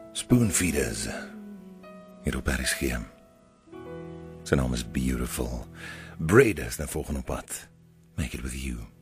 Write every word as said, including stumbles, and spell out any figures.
Spoonfeeders hier op R S G. Sy naam is Beautiful. Braid is nou volgende op pad. Make it with you.